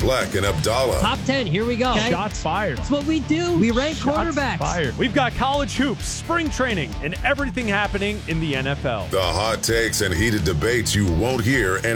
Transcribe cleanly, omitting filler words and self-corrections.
Black and Abdallah. Top 10, here we go. Okay. Shots fired. That's what we do. We rank quarterbacks. Fired. We've got college hoops, spring training, and everything happening in the NFL. The hot takes and heated debates you won't hear